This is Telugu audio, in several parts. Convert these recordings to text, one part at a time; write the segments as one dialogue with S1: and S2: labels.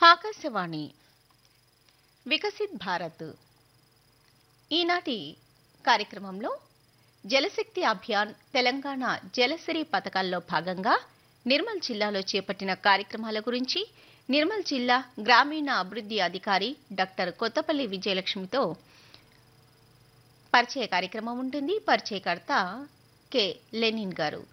S1: ఆకాశవాణి వికసిత్ భారత్ ఈనాటి కార్యక్రమంలో జలశక్తి అభియాన్ తెలంగాణ జలసిరి పథకాల్లో భాగంగా నిర్మల్ జిల్లాలో చేపట్టిన కార్యక్రమాల గురించి నిర్మల్ జిల్లా గ్రామీణ అభివృద్ధి అధికారి డాక్టర్ కొత్తపల్లి విజయలక్ష్మితో పరిచయ కార్యక్రమం ఉంటుంది. పరిచయకర్త కె లెనిన్ గారు.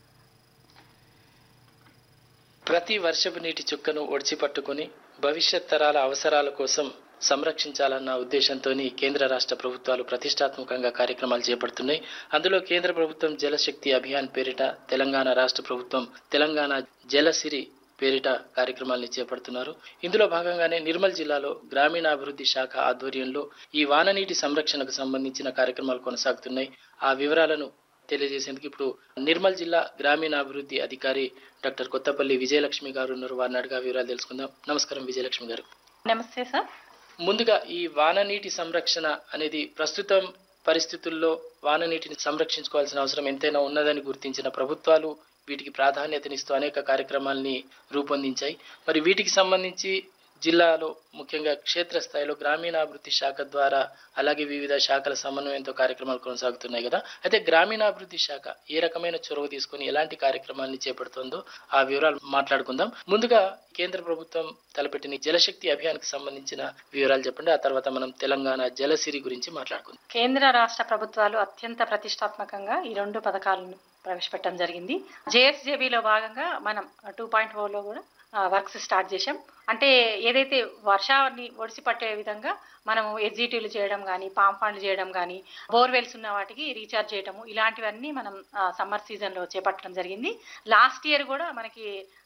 S2: ప్రతి వర్షపు నీటి చుక్కను ఒడిచిపట్టుకుని భవిష్యత్ తరాల అవసరాల కోసం సంరక్షించాలన్న ఉద్దేశంతో కేంద్ర రాష్ట్ర ప్రభుత్వాలు ప్రతిష్టాత్మకంగా కార్యక్రమాలు చేపడుతున్నాయి. అందులో కేంద్ర ప్రభుత్వం జలశక్తి అభియాన్ పేరిట, తెలంగాణ రాష్ట్ర ప్రభుత్వం తెలంగాణ జలసిరి పేరిట కార్యక్రమాల్ని చేపడుతున్నారు. ఇందులో భాగంగానే నిర్మల్ జిల్లాలో గ్రామీణాభివృద్ధి శాఖ ఆధ్వర్యంలో ఈ వాననీటి సంరక్షణకు సంబంధించిన కార్యక్రమాలు కొనసాగుతున్నాయి. ఆ వివరాలను తెలియజేసేందుకు ఇప్పుడు నిర్మల్ జిల్లా గ్రామీణాభివృద్ధి అధికారి డాక్టర్ కొత్తపల్లి విజయలక్ష్మి గారు ఉన్నారు. వారిని అడిగా వివరాలు తెలుసుకుందాం. నమస్కారం విజయలక్ష్మి గారు.
S3: నమస్తే సార్.
S2: ముందుగా ఈ వాననీటి సంరక్షణ అనేది ప్రస్తుతం పరిస్థితుల్లో వాననీటిని సంరక్షించుకోవాల్సిన అవసరం ఎంతైనా ఉన్నదని గుర్తించిన ప్రభుత్వాలు వీటికి ప్రాధాన్యతనిస్తూ అనేక కార్యక్రమాల్ని రూపొందించాయి. మరి వీటికి సంబంధించి జిల్లాలో ముఖ్యంగా క్షేత్రస్థాయిలో గ్రామీణాభివృద్ధి శాఖ ద్వారా అలాగే వివిధ శాఖల సమన్వయంతో కార్యక్రమాలు కొనసాగుతున్నాయి కదా. అయితే గ్రామీణాభివృద్ధి శాఖ ఏ రకమైన చొరవ తీసుకుని ఎలాంటి కార్యక్రమాల్ని చేపడుతుందో ఆ వివరాలు మాట్లాడుకుందాం. ముందుగా కేంద్ర ప్రభుత్వం తలపెట్టిన జలశక్తి అభియాన్కి సంబంధించిన వివరాలు చెప్పండి. ఆ తర్వాత మనం తెలంగాణ జలసిరి గురించి మాట్లాడుకుందాం.
S3: కేంద్ర రాష్ట్ర ప్రభుత్వాలు అత్యంత ప్రతిష్టాత్మకంగా ఈ రెండు పథకాలను ప్రవేశపెట్టడం జరిగింది. జేఎస్జేబీలో భాగంగా మనం 2.0లో కూడా వర్క్స్ స్టార్ట్ చేశాం. అంటే ఏదైతే వర్షాన్ని ఒడిసి పట్టే విధంగా మనము ఎగ్జిటీలు చేయడం కానీ, పాంపాండ్లు చేయడం కానీ, బోర్వెల్స్ ఉన్న వాటికి రీఛార్జ్ చేయడము, ఇలాంటివన్నీ మనం సమ్మర్ సీజన్లో చేపట్టడం జరిగింది. లాస్ట్ ఇయర్ కూడా మనకి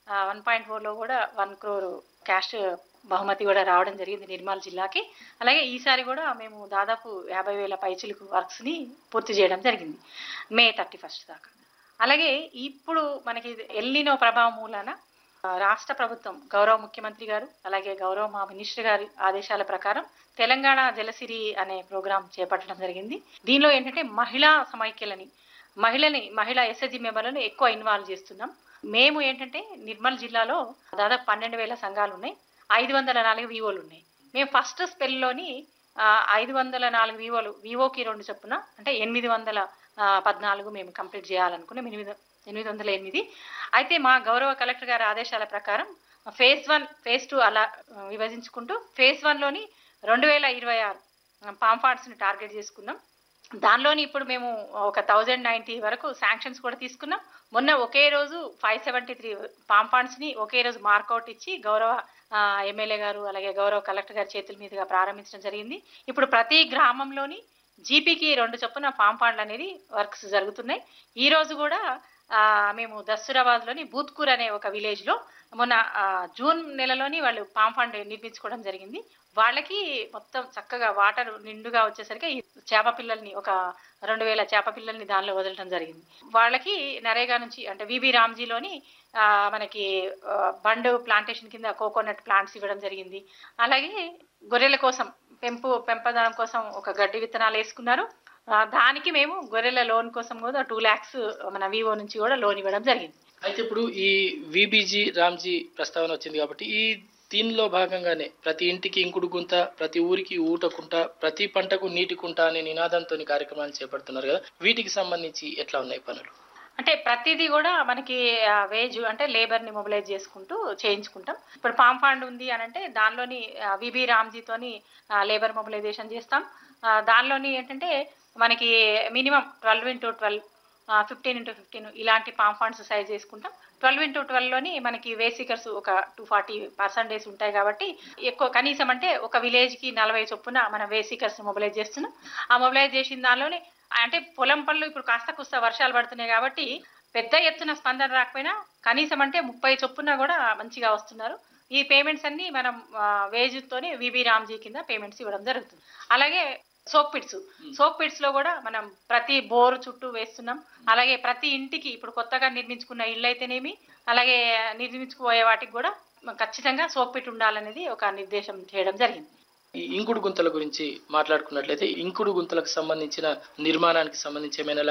S3: 1.4లో కూడా 1 crore క్యాష్ బహుమతి కూడా రావడం జరిగింది నిర్మల్ జిల్లాకి. అలాగే ఈసారి కూడా మేము దాదాపు 50,000 పైచిలకు వర్క్స్ని పూర్తి చేయడం జరిగింది May 31 దాకా. అలాగే ఇప్పుడు మనకి ఎల్నినో ప్రభావం మూలాన రాష్ట్ర ప్రభుత్వం గౌరవ ముఖ్యమంత్రి గారు అలాగే గౌరవ మా మినిస్టర్ గారి ఆదేశాల ప్రకారం తెలంగాణ జలసిరి అనే ప్రోగ్రాం చేపట్టడం జరిగింది. దీనిలో ఏంటంటే మహిళా సమైక్యలని మహిళా ఎస్ఎస్జి మెంబర్లను ఎక్కువ ఇన్వాల్వ్ చేస్తున్నాం. మేము ఏంటంటే నిర్మల్ జిల్లాలో దాదాపు 12,000 సంఘాలు ఉన్నాయి, 504 వివోలు ఉన్నాయి. మేము ఫస్ట్ స్పెల్లోని 504 వివోలు, వివోకి 2 చొప్పున అంటే 814 మేము కంప్లీట్ చేయాలనుకున్నాం. 808. అయితే మా గౌరవ కలెక్టర్ గారి ఆదేశాల ప్రకారం phase 1, phase 2 అలా విభజించుకుంటూ phase 1లోని 2026 పాంఫార్డ్స్ని టార్గెట్ చేసుకున్నాం. దానిలోని ఇప్పుడు మేము ఒక 1090 వరకు శాంక్షన్స్ కూడా తీసుకున్నాం. మొన్న ఒకే రోజు 573 పాంఫాండ్స్ని ఒకే రోజు మార్కౌట్ ఇచ్చి గౌరవ ఎమ్మెల్యే గారు అలాగే గౌరవ కలెక్టర్ గారి చేతుల మీదుగా ప్రారంభించడం జరిగింది. ఇప్పుడు ప్రతి గ్రామంలోని జీపీకి 2 చొప్పున పాంఫాండ్లు అనేది వర్క్స్ జరుగుతున్నాయి. ఈ రోజు కూడా మేము దస్తూరాబాద్లోని బూత్కూర్ అనే ఒక విలేజ్లో మొన్న జూన్ నెలలోని వాళ్ళు పాంఫాండ్ నిర్మించుకోవడం జరిగింది. వాళ్ళకి మొత్తం చక్కగా వాటర్ నిండుగా వచ్చేసరికి చేప పిల్లల్ని ఒక 2,000 చేప పిల్లల్ని దానిలో వదలడం జరిగింది. వాళ్ళకి నరేగా నుంచి అంటే విబి రామ్జీలోని మనకి బండ్ ప్లాంటేషన్ కింద కోకోనట్ ప్లాంట్స్ ఇవ్వడం జరిగింది. అలాగే గొర్రెల కోసం పెంపదనం కోసం ఒక గడ్డి విత్తనాలు వేసుకున్నారు. దానికి మేము గొర్రెల లోన్ కోసం కూడా 2 lakhs మన వివో నుంచి కూడా లోన్ ఇవ్వడం జరిగింది.
S2: అయితే ఇప్పుడు ఈ విబిజీ రామ్జీ ప్రస్తావన వచ్చింది కాబట్టి ఈ దీనిలో భాగంగానే ప్రతి ఇంటికి ఇంకుడు గుంత, ప్రతి ఊరికి ఊటకుంట, ప్రతి పంటకు నీటి కుంట అనే నినాదంతో కార్యక్రమాలు చేపడుతున్నారు కదా. వీటికి సంబంధించి ఎట్లా ఉన్నాయి పనులు?
S3: అంటే ప్రతిదీ కూడా మనకి వేజ్ అంటే లేబర్ని మొబిలైజ్ చేసుకుంటూ చేయించుకుంటాం. ఇప్పుడు పాంఫాండ్ ఉంది అని అంటే దానిలోని విబి రామ్జీతోని లేబర్ మొబిలైజేషన్ చేస్తాం. దానిలోని ఏంటంటే మనకి మినిమం 12x12, 15x15 ఇలాంటి పాంఫాండ్స్ సైజ్ చేసుకుంటాం. 12x12లోని మనకి వేసికర్స్ ఒక 240% ఉంటాయి కాబట్టి ఎక్కువ కనీసం అంటే ఒక విలేజ్కి 40 చొప్పున మనం వేసికర్స్ మొబిలైజ్ చేస్తున్నాం. ఆ మొబిలైజ్ చేసిన దానిలోనే అంటే పొలం పనులు ఇప్పుడు కాస్త కుస్త వర్షాలు పడుతున్నాయి కాబట్టి పెద్ద ఎత్తున స్పందన రాకపోయినా కనీసం అంటే 30 చొప్పున కూడా మంచిగా వస్తున్నారు. ఈ పేమెంట్స్ అన్ని మనం వేజ్తోనే విబి రామ్జీ కింద పేమెంట్స్ ఇవ్వడం జరుగుతుంది. అలాగే సోక్ పిట్స్ లో కూడా మనం ప్రతి బోరు చుట్టూ వేస్తున్నాం. అలాగే ప్రతి ఇంటికి ఇప్పుడు కొత్తగా నిర్మించుకున్న ఇళ్ళు అయితేనేమి అలాగే నిర్మించుకుపోయే వాటికి కూడా ఖచ్చితంగా సోక్ పిట్ ఉండాలనేది ఒక నిర్దేశం చేయడం జరిగింది.
S2: ఈ ఇంకుడు గుంతల గురించి మాట్లాడుకున్నట్లయితే ఇంకుడు గుంతలకు సంబంధించిన నిర్మాణానికి సంబంధించి ఏమైనా